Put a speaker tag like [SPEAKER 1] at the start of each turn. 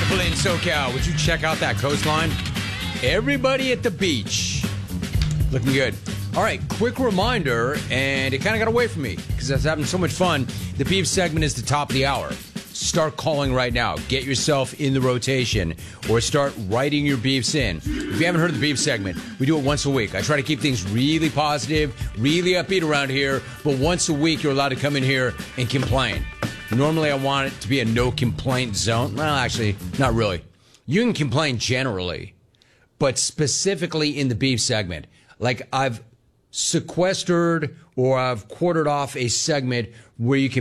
[SPEAKER 1] People in SoCal, would you check out that coastline? Everybody at the beach. Looking good. All right, quick reminder, and it kind of got away from me because I was having so much fun. The beef segment is the top of the hour. Start calling right now. Get yourself in the rotation or start writing your beefs in. If you haven't heard of the beef segment, we do it once a week. I try to keep things really positive, really upbeat around here, but once a week you're allowed to come in here and complain. Normally I want it to be a no complaint zone. Well, actually, not really. You can complain generally, but specifically in the beef segment. Like I've sequestered or I've quartered off a segment where you can